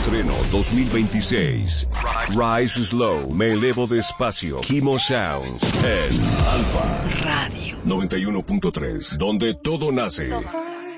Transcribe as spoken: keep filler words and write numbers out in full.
estreno dos mil veintiséis. Rise Slow, me elevo despacio. Kimo Sounds en Alfa Radio noventa y uno punto tres, donde todo nace.